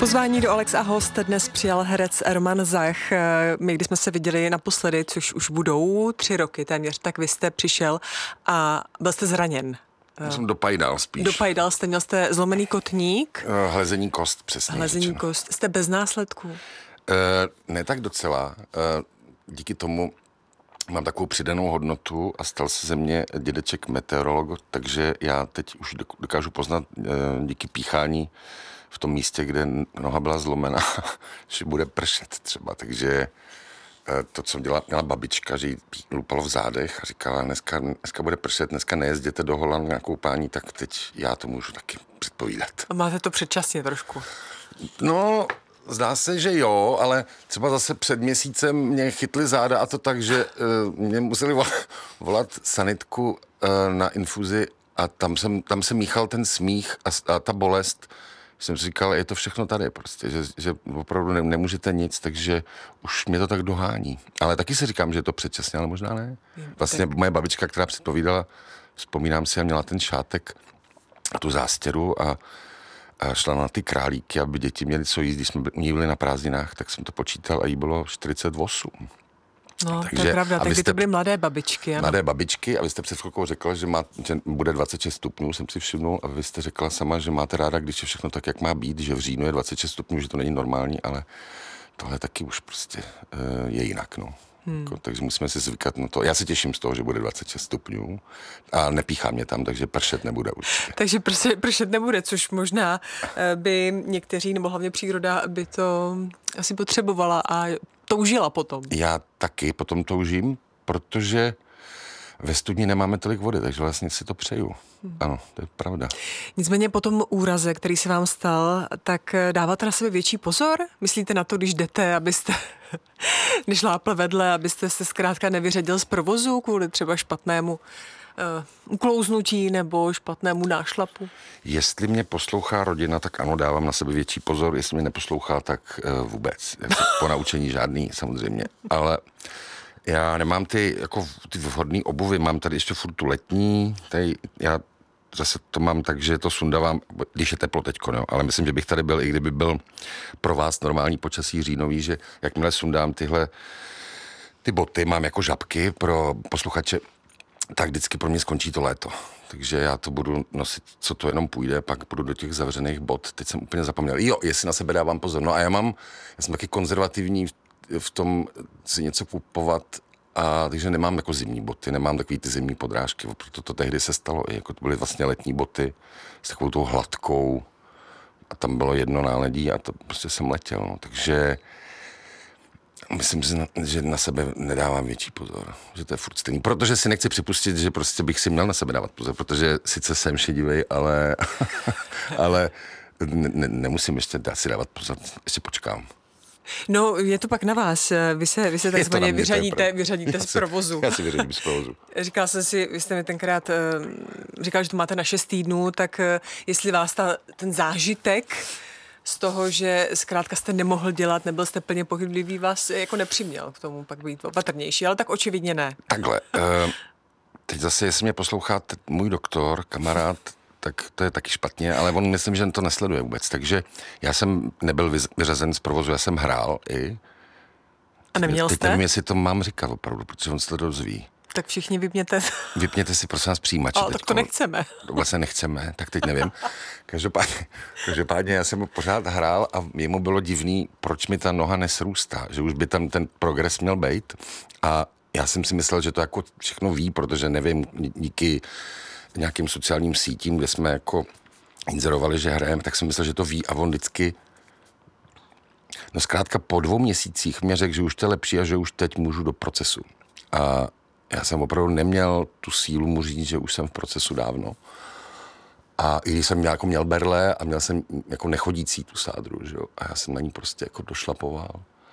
Pozvání do Alex a host dnes přijal herec Roman Zach. My, když jsme se viděli naposledy, což už budou 3 roky téměř, tak vy jste přišel a byl jste zraněn. Já jsem dopajdal spíš. Dopajdal jste, měl jste zlomený kotník. Hlezení kost, přesně. Hlezení kost. Jste bez následků? Ne tak docela. Díky tomu mám takovou přidanou hodnotu a stal se ze mě dědeček meteorolog, takže já teď už dokážu poznat díky píchání v tom místě, kde noha byla zlomená, že bude pršet třeba. Takže to, co měla babička, že jí lupalo v zádech a říkala, dneska bude pršet, dneska nejezděte do Holandu na koupání, tak teď já to můžu taky předpovídat. A máte to předčasně trošku? No, zdá se, že jo, ale třeba zase před měsícem mě chytli záda a to tak, že mě museli volat sanitku na infuzi a tam se míchal ten smích a ta bolest. Jsem si říkal, je to všechno tady prostě, že opravdu nemůžete nic, takže už mě to tak dohání. Ale taky si říkám, že je to předčasně, ale možná ne. Vlastně moje babička, která předpovídala, vzpomínám si, a měla ten šátek a tu zástěru a šla na ty králíky, aby děti měly co jíst. Když jsme byli na prázdninách, tak jsem to počítal a jí bylo 48. No, takže, to je pravda, tehdy to byly mladé babičky. Ano. Mladé babičky a vy jste před chvilkou řekla, že bude 26 stupňů, jsem si všimnul, a vy jste řekla sama, že máte ráda, když je všechno tak, jak má být, že v říjnu je 26 stupňů, že to není normální, ale tohle taky už prostě je jinak, no. Takže musíme si zvykat na to. Já se těším z toho, že bude 26 stupňů a nepíchá mě tam, takže pršet nebude určitě. Takže pršet nebude, což možná by někteří, nebo hlavně příroda, by to asi potřebovala a toužila potom. Já taky potom toužím, protože ve studni nemáme tolik vody, takže vlastně si to přeju. Ano, to je pravda. Nicméně po tom úraze, který se vám stal, tak dáváte na sebe větší pozor? Myslíte na to, když jdete, abyste nešlápl vedle, abyste se zkrátka nevyřadil z provozu kvůli třeba špatnému uklouznutí nebo špatnému nášlapu? Jestli mě poslouchá rodina, tak ano, dávám na sebe větší pozor. Jestli mě neposlouchá, tak vůbec. Po naučení žádný, samozřejmě. Ale já nemám ty vhodné obuvy, mám tady ještě furt tu letní, já zase to mám tak, že to sundávám, když je teplo teďko, no, ale myslím, že bych tady byl, i kdyby byl pro vás normální počasí říjnový, že jakmile sundám ty boty, mám jako žabky pro posluchače, tak vždycky pro mě skončí to léto. Takže já to budu nosit, co to jenom půjde, pak budu do těch zavřených bot. Teď jsem úplně zapomněl. Jo, jestli na sebe dávám pozor. No a já jsem taky konzervativní v tom si něco kupovat, a takže nemám jako zimní boty, nemám takový ty zimní podrážky, proto to tehdy se stalo, jako to byly vlastně letní boty s takovou tou hladkou a tam bylo jedno náledí a to prostě jsem letěl, no. Takže myslím, že na sebe nedávám větší pozor, že to je furt stejný, protože si nechci připustit, že prostě bych si měl na sebe dávat pozor, protože sice jsem šedivej, ale nemusím ještě si dávat pozor, ještě počkám. No, je to pak na vás. Vy se takzvaně vyřadíte z provozu. Já si vyřadím z provozu. Říkal jsem si, vy jste mi tenkrát říkal, že to máte na 6 týdnů, tak jestli vás ten zážitek z toho, že zkrátka jste nemohl dělat, nebyl jste plně pohyblivý, vás jako nepřiměl k tomu pak být opatrnější, ale tak očividně ne. Takhle. Teď zase, jestli mě poslouchá můj doktor, kamarád, tak to je taky špatně, ale on myslím, že to nesleduje vůbec. Takže já jsem nebyl vyřazen z provozu, já jsem hrál i. A neměl jste? Teď nevím, jestli to mám říkat opravdu, protože on se to dozví. Tak všichni vypněte. Vypněte si prosím vás přijímače. Ale tak to nechceme. Vlastně nechceme, tak teď nevím. Každopádně já jsem pořád hrál a jemu bylo divný, proč mi ta noha nesrůstá, že už by tam ten progres měl být. A já jsem si myslel, že to jako všechno ví, protože nevím, díky nějakým sociálním sítím, kde jsme jako inzerovali, že hrajeme, tak jsem myslel, že to ví a on vždycky zkrátka po 2 měsících mě řekl, že už to je lepší a že už teď můžu do procesu. A já jsem opravdu neměl tu sílu mu říct, že už jsem v procesu dávno. A i když jsem měl berle a měl jsem jako nechodící tu sádru, že jo, a já jsem na ní prostě jako došlapoval.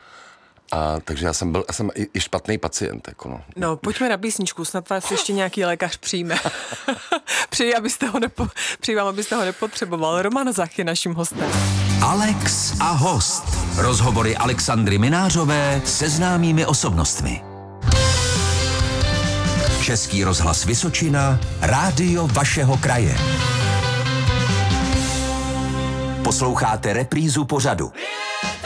A takže já jsem i špatný pacient. Jako no, pojďme na písničku, snad vás ještě nějaký lékař přijme. Přeji vám, abyste ho nepotřeboval. Roman Zach je naším hostem. Alex a host. Rozhovory Alexandry Minářové se známými osobnostmi. Český rozhlas Vysočina, rádio vašeho kraje. Posloucháte reprízu pořadu.